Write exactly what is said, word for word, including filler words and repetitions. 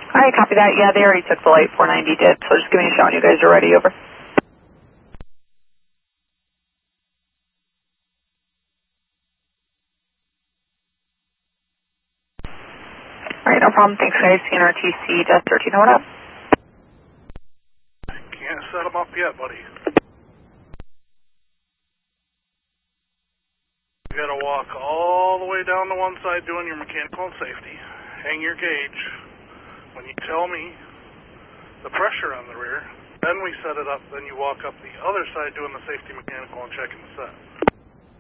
All right, copy that. Yeah, they already took the light, four ninety did, so just give me a shout when you guys are ready, over. All right, no problem. Thanks, guys. C N R T C, Death thirteen, what up? Can't set them up yet, buddy. You gotta walk all the way down to one side doing your mechanical and safety. Hang your gauge. When you tell me the pressure on the rear, then we set it up, then you walk up the other side doing the safety, mechanical, and checking the set.